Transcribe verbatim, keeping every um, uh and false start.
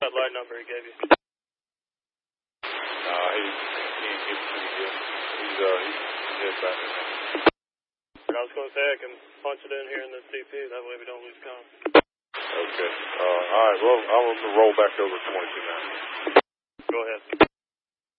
That line number he gave you. Nah, he, he ain't giving it to me yet. He's, uh, he's dead back there. I was going to say I can punch it in here in the C P. That way we don't lose count. Okay. Uh, all right. Well, I'm going to roll back over twenty-two now. Go ahead.